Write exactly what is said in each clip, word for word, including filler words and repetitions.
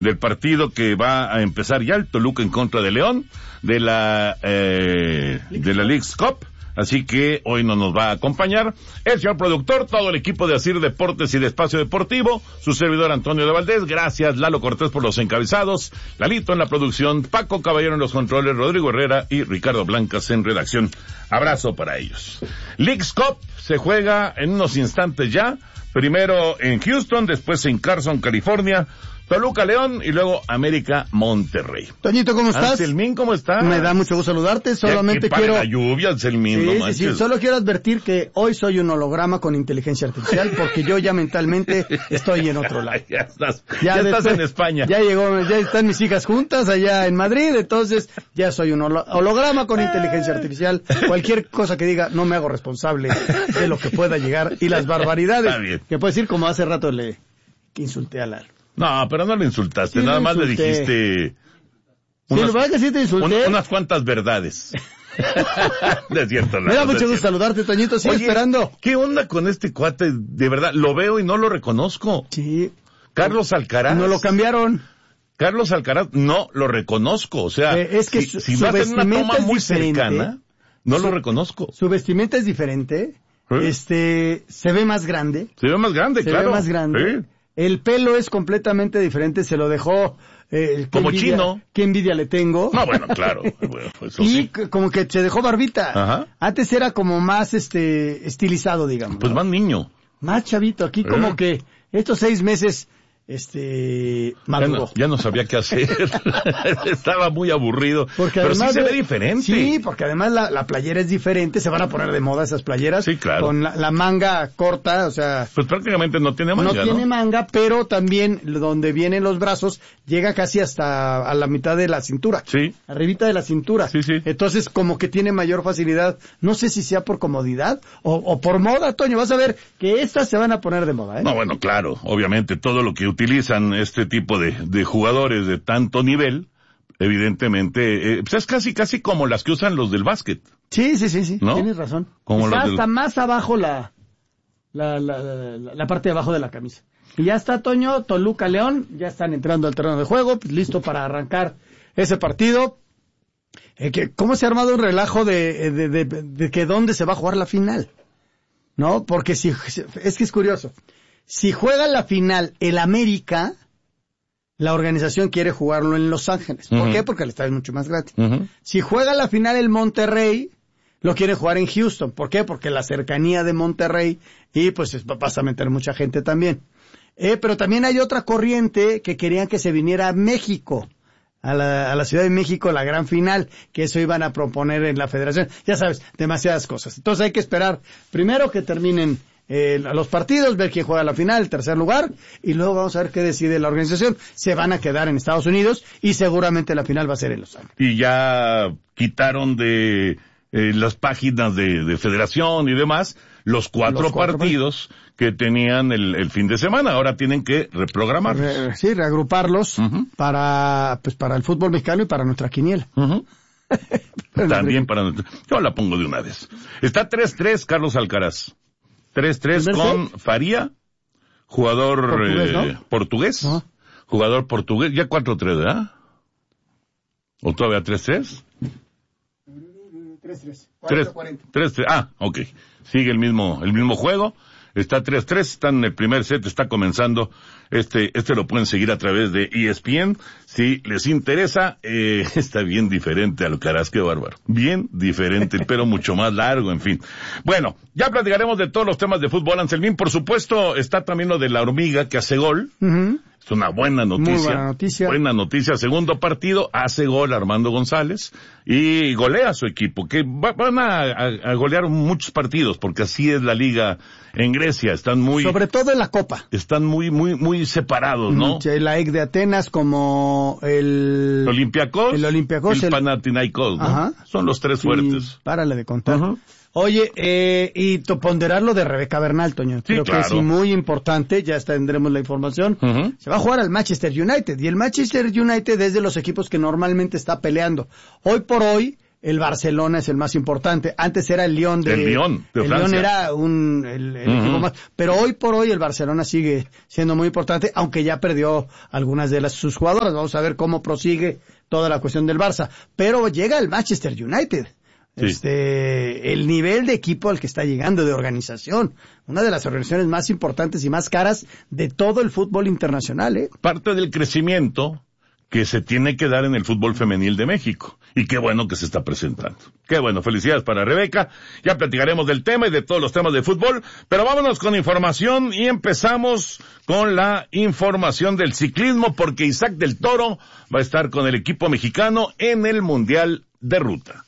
del partido que va a empezar ya, el Toluca en contra de León, de la, eh, de la Leagues Cup. Así que hoy no nos va a acompañar el señor productor, todo el equipo de Asir Deportes y de Espacio Deportivo, su servidor Antonio de Valdés. Gracias, Lalo Cortés, por los encabezados, Lalito en la producción, Paco Caballero en los controles, Rodrigo Herrera y Ricardo Blancas en redacción. Abrazo para ellos. Leagues Cup se juega en unos instantes ya, primero en Houston, después en Carson, California, Toluca, León, y luego América, Monterrey. Toñito, ¿cómo estás? Anselmín, ¿cómo estás? Me da mucho gusto saludarte, solamente ya, quiero... la lluvia, Anselmín, sí, no sí, manches. sí, solo quiero advertir que hoy soy un holograma con inteligencia artificial, porque yo ya mentalmente estoy en otro lado. ya estás, ya, ya estás en España. Ya llegó, ya están mis hijas juntas allá en Madrid, entonces ya soy un holo- holograma con inteligencia artificial. Cualquier cosa que diga, no me hago responsable de lo que pueda llegar, y las barbaridades que puedo decir, como hace rato le insulté a Lalo. No, pero no le insultaste, Sí, nada le más le insulté. dijiste Sí, lo verdad que sí te insulté. un, unas cuantas verdades. De cierto, Me da mucho gusto saludarte, Toñito, sigue Oye, esperando. ¿qué onda con este cuate? De verdad, lo veo y no lo reconozco. Sí. Carlos Alcaraz. No lo cambiaron. Carlos Alcaraz, no lo reconozco. O sea, Eh, es que si, su, si su me hacen una vestimenta toma es muy diferente. cercana, no Su- lo reconozco. Su vestimenta es diferente. ¿Eh? Este, se ve más grande. Se ve más grande, Se claro. ve más grande. Sí. El pelo es completamente diferente, se lo dejó... Eh, Como envidia, chino. Qué envidia le tengo. No, bueno, claro. Bueno, eso y sí. c- como que se dejó barbita. Ajá. Antes era como más este estilizado, digamos. Pues ¿no? más niño. Más chavito. Aquí como ¿Eh? que estos seis meses este Ya maduró. no, ya no sabía qué hacer. Estaba muy aburrido. Porque Pero además sí se de- ve diferente. Sí, porque además la, la playera es diferente, se van a poner de moda esas playeras. Sí, claro. Con la, la manga corta, o sea, Pues prácticamente no tiene manga, no ¿no? tiene manga, pero también donde vienen los brazos llega casi hasta a la mitad de la cintura. Sí. Arribita de la cintura. Sí, sí. Entonces como que tiene mayor facilidad. No sé si sea por comodidad o, o por moda, Toño. Vas a ver que estas se van a poner de moda, ¿eh? No, bueno, claro, obviamente todo lo que utilizan este tipo de, de jugadores de tanto nivel, evidentemente, eh, pues es casi, casi como las que usan los del básquet. Sí, sí, sí, sí. ¿No? Tienes razón. Como Está los del- hasta más abajo la, la, la, la, la parte de abajo de la camisa. Y ya está, Toño, Toluca, León, ya están entrando al terreno de juego, pues, listo para arrancar ese partido. Eh, que, ¿Cómo se ha armado un relajo de, de, de, de, de que dónde se va a jugar la final? ¿No? Porque si, es que es curioso. Si juega la final el América, la organización quiere jugarlo en Los Ángeles. ¿Por Uh-huh. qué? Porque el estadio es mucho más gratis. Uh-huh. Si juega la final el Monterrey, lo quiere jugar en Houston. ¿Por qué? Porque la cercanía de Monterrey y pues es- vas a meter mucha gente también. Eh, pero también hay otra corriente que querían que se viniera a México, a la, a la Ciudad de México, la gran final, que eso iban a proponer en la federación. Ya sabes, demasiadas cosas. Entonces hay que esperar primero que terminen eh, los partidos, ver quién juega la final, el tercer lugar, y luego vamos a ver qué decide la organización. Se van a quedar en Estados Unidos y seguramente la final va a ser en Los Ángeles. Y ya quitaron de eh, las páginas de, de federación y demás los cuatro, Los cuatro partidos que tenían el, el fin de semana. Ahora tienen que reprogramarlos. Re- sí, reagruparlos Ujú. para, pues para el fútbol mexicano y para nuestra quiniela. Ujú. También para... Yo la pongo de una vez. Está tres tres Carlos Alcaraz. tres tres ¿Primer con Faría, jugador Portugués, eh, ¿no? portugués. Ajá. Jugador portugués. Ya cuatro tres, ¿verdad? ¿O todavía tres tres? tres tres. tres tres. Ah, ok. Sigue el mismo, el mismo juego. Está tres tres, están en el primer set, está comenzando. Este, este lo pueden seguir a través de E S P N. Si les interesa, eh, está bien diferente al Alcaraz, qué bárbaro. Bien diferente, el pelo mucho más largo, en fin. Bueno, ya platicaremos de todos los temas de fútbol, Anselmín. Por supuesto, está también lo de la hormiga que hace gol. Ujú. Es una buena noticia. Muy buena noticia. Buena noticia. Segundo partido, hace gol Armando González y golea a su equipo, que va, van a, a, a golear muchos partidos, porque así es la liga en Grecia. Están muy, Sobre todo en la Copa. están muy, muy, muy separados, ¿no? Sí, la E C de Atenas como el... El Olympiacos, El Olympiacos, el el- Panathinaikos, ¿no? Ajá. Son los tres Sí, fuertes. párale de contar. Ajá. Oye, eh, y to- ponderar lo de Rebeca Bernal, Toño. Creo claro. que es muy importante, ya tendremos la información. Ujú. Se va a jugar al Manchester United, y el Manchester United es de los equipos que normalmente está peleando. Hoy por hoy, el Barcelona es el más importante. Antes era el Lyon de, el Lyon, de el Francia. Lyon era un, el, el uh-huh. equipo más, pero hoy por hoy el Barcelona sigue siendo muy importante, aunque ya perdió algunas de las, sus jugadoras. Vamos a ver cómo prosigue toda la cuestión del Barça. Pero llega el Manchester United. Sí. Este, el nivel de equipo al que está llegando, de organización, una de las organizaciones más importantes y más caras de todo el fútbol internacional, ¿eh? Parte del crecimiento que se tiene que dar en el fútbol femenil de México. Y qué bueno que se está presentando. Qué bueno, felicidades para Rebeca. Ya platicaremos del tema y de todos los temas de fútbol, pero vámonos con información y empezamos con la información del ciclismo, porque Isaac del Toro va a estar con el equipo mexicano en el Mundial de Ruta.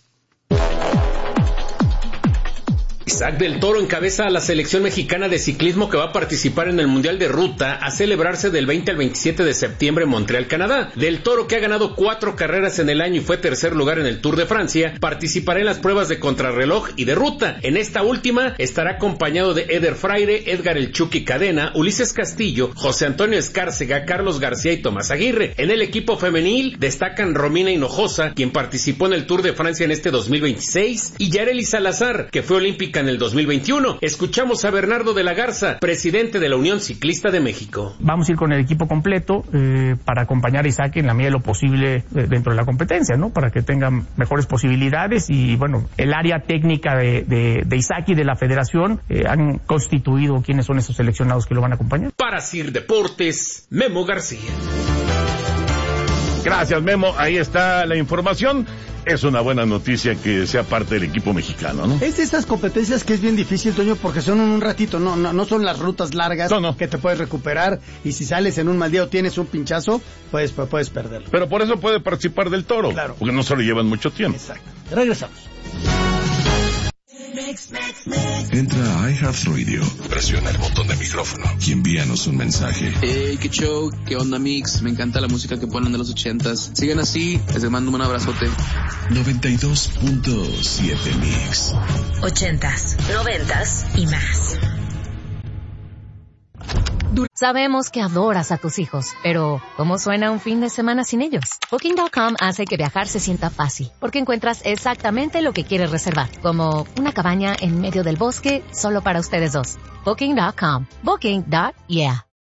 Isaac del Toro encabeza a la selección mexicana de ciclismo que va a participar en el Mundial de Ruta a celebrarse del veinte al veintisiete de septiembre en Montreal, Canadá. Del Toro, que ha ganado cuatro carreras en el año y fue tercer lugar en el Tour de Francia, participará en las pruebas de contrarreloj y de ruta. En esta última estará acompañado de Eder Fraire, Edgar El Chucky Cadena, Ulises Castillo, José Antonio Escárcega, Carlos García y Tomás Aguirre. En el equipo femenil destacan Romina Hinojosa, quien participó en el Tour de Francia en este dos mil veintiséis, y Yareli Salazar, que fue olímpica en el dos mil veintiuno. Escuchamos a Bernardo de la Garza, presidente de la Unión Ciclista de México. Vamos a ir con el equipo completo eh, para acompañar a Isaac en la medida de lo posible eh, dentro de la competencia, ¿no? Para que tengan mejores posibilidades y, bueno, el área técnica de, de, de Isaac y de la federación eh, han constituido quiénes son esos seleccionados que lo van a acompañar. Para Sir Deportes, Memo García. Gracias, Memo. Ahí está la información. Es una buena noticia que sea parte del equipo mexicano, ¿no? Es de esas competencias que es bien difícil, Toño, porque son en un ratito, no, no, no son las rutas largas no, no. que te puedes recuperar, y si sales en un mal día o tienes un pinchazo, pues, pues puedes perderlo. Pero por eso puede participar del Toro, claro, porque no se lo llevan mucho tiempo. Exacto. Regresamos. Entra a iHeartRadio, presiona el botón de micrófono y envíanos un mensaje. Hey, qué show, qué onda, Mix, me encanta la música que ponen de los ochentas. Sigan así, les mando un abrazote. noventa y dos punto siete Mix. Ochentas, noventas y más. Sabemos que adoras a tus hijos, pero ¿cómo suena un fin de semana sin ellos? Booking punto com hace que viajar se sienta fácil, porque encuentras exactamente lo que quieres reservar, como una cabaña en medio del bosque solo para ustedes dos. Booking punto com. Booking. Yeah.